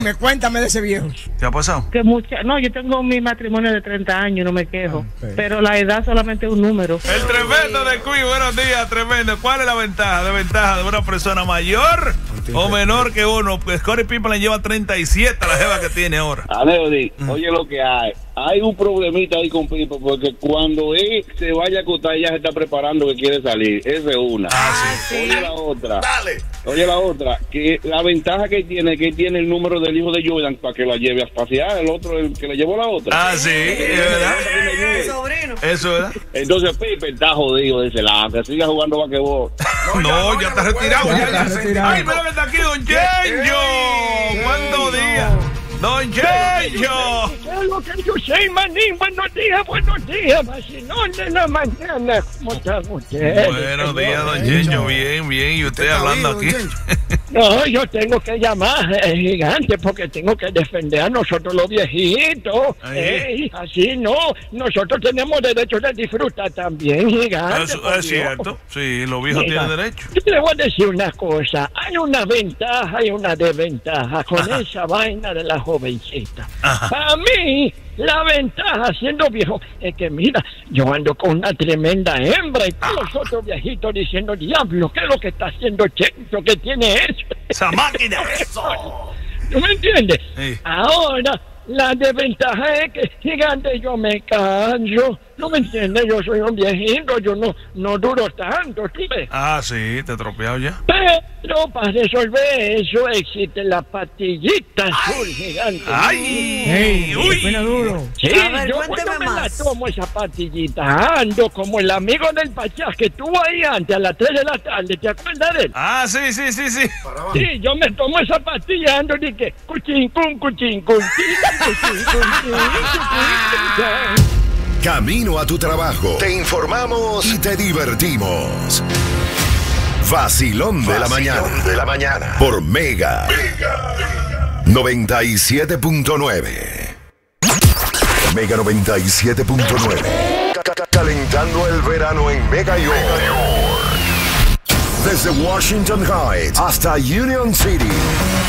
Cuéntame de ese viejo. ¿Qué ha pasado? No, yo tengo mi matrimonio de 30 años, no me quejo. Pero la edad solamente es un número. El tremendo de Cuy, buenos días, tremendo. ¿Cuál es la ventaja? ¿De una persona mayor o menor que uno? Pues Scottie Pippen le lleva 37 a la jeva que tiene ahora. Aneudi, oye lo que hay. Hay un problemita ahí con Pippen, porque cuando él se vaya a acostar, ya se está preparando que quiere salir. Esa es una. Sí. Oye la otra. Dale. Oye la otra, que la ventaja que tiene el número del hijo de Jordan para que la lleve a pasear, el otro, el que le llevó la otra. Sí, es verdad. Sobrino. Eso es verdad. Entonces Pippen está jodido de ese lado, que siga jugando basquetbol. No, ya está retirado. Ya está retirado. Ay, mira que está aquí Don Chencho. ¿Cuántos días? Don Chencho. ¿Qué es lo que yo sé, manín? Buenos días, vacilón de la mañana. ¿Cómo están ustedes? Buenos días, Don Chencho. Bien. ¿Y usted hablando aquí? No, yo tengo que llamar, gigante, porque tengo que defender a nosotros los viejitos. Así no, nosotros tenemos derecho de disfrutar también, gigante. Eso es cierto. Sí, los viejos tienen derecho. Yo te voy a decir una cosa. Hay una ventaja y una desventaja con esa vaina de la jovencita. Para mí, la ventaja siendo viejo es que, mira, yo ando con una tremenda hembra y todos los otros viejitos diciendo, diablo, ¿qué es lo que está haciendo Chencho? ¿Qué tiene eso? ¡Esa máquina! ¿Tú me entiendes? Sí. Ahora, la desventaja es que, gigante, yo me canso. ¿No me entiendes? Yo soy un viejito, yo no duro tanto, ¿tú ves? Sí, te he tropeado ya. Pero para resolver eso existe la pastillita azul, gigante. Suena duro. Sí, A ver, yo cuénteme cuando me la más. tomo esa pastillita, ando como el amigo del Pachá que estuvo ahí antes a las 3 de la tarde, ¿te acuerdas de él? Sí. Sí, yo me tomo esa pastilla, ando y que cuchín. Camino a tu trabajo. Te informamos y te divertimos. Vacilón de la mañana. Por Mega 97.9. Mega 97.9. Calentando el verano en Mega York. Desde Washington Heights hasta Union City.